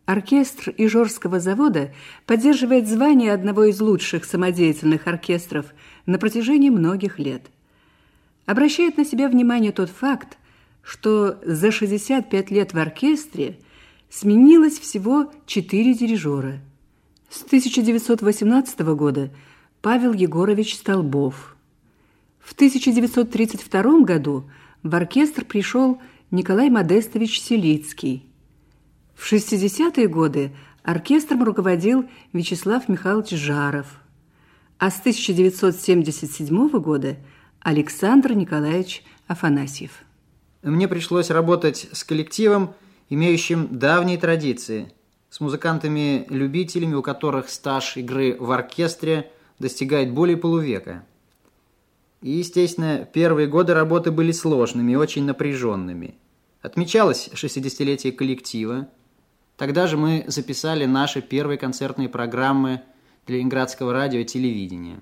Оркестр Ижорского завода поддерживает звание одного из лучших самодеятельных оркестров на протяжении многих лет. Обращает на себя внимание тот факт, что за 65 лет в оркестре сменилось всего 4 дирижера. С 1918 года Павел Егорович Столбов. В 1932 году в оркестр пришел Николай Модестович Селицкий. В 60-е годы оркестром руководил Вячеслав Михайлович Жаров, а с 1977 года Александр Николаевич Афанасьев. Мне пришлось работать с коллективом, имеющим давние традиции, с музыкантами-любителями, у которых стаж игры в оркестре достигает более полувека. И, естественно, первые годы работы были сложными и очень напряженными. Отмечалось 60-летие коллектива. Тогда же мы записали наши первые концертные программы для Ленинградского радио и телевидения.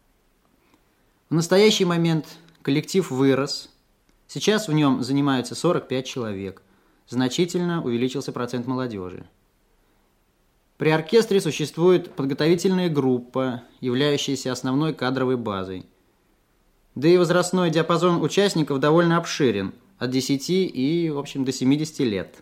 В настоящий момент коллектив вырос. Сейчас в нем занимаются 45 человек. Значительно увеличился процент молодежи. При оркестре существует подготовительная группа, являющаяся основной кадровой базой. Да и возрастной диапазон участников довольно обширен, от 10 и, в общем, до 70 лет.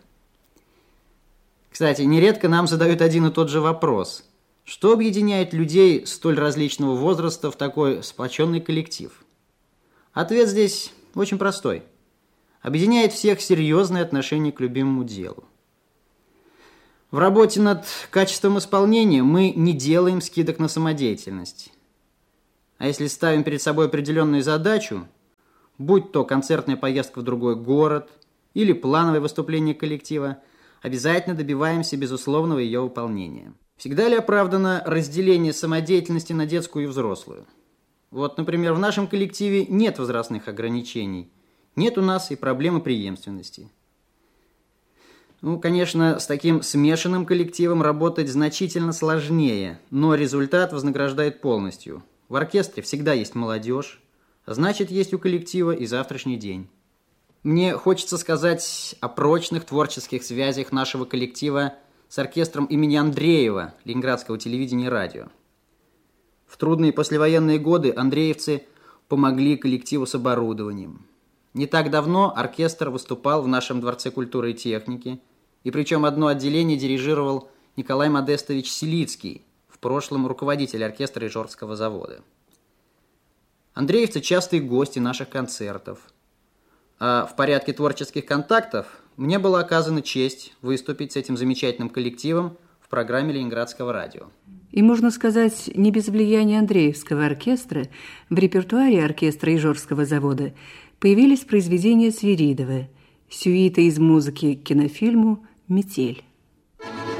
Кстати, нередко нам задают один и тот же вопрос. Что объединяет людей столь различного возраста в такой сплоченный коллектив? Ответ здесь очень простой. Объединяет всех серьезное отношение к любимому делу. В работе над качеством исполнения мы не делаем скидок на самодеятельность. А если ставим перед собой определенную задачу, будь то концертная поездка в другой город или плановое выступление коллектива, обязательно добиваемся безусловного ее выполнения. Всегда ли оправдано разделение самодеятельности на детскую и взрослую? Вот, например, в нашем коллективе нет возрастных ограничений, нет у нас и проблемы преемственности. Конечно, с таким смешанным коллективом работать значительно сложнее, но результат вознаграждает полностью. В оркестре всегда есть молодежь, а значит, есть у коллектива и завтрашний день. Мне хочется сказать о прочных творческих связях нашего коллектива с оркестром имени Андреева, Ленинградского телевидения и радио. В трудные послевоенные годы андреевцы помогли коллективу с оборудованием. Не так давно оркестр выступал в нашем Дворце культуры и техники, и причем одно отделение дирижировал Николай Модестович Селицкий, в прошлом руководитель оркестра Ижорского завода. Андреевцы – частые гости наших концертов. А в порядке творческих контактов мне была оказана честь выступить с этим замечательным коллективом в программе Ленинградского радио. И, можно сказать, не без влияния Андреевского оркестра в репертуаре оркестра Ижорского завода появились произведения Свиридова, сюита из музыки к кинофильму «Метель».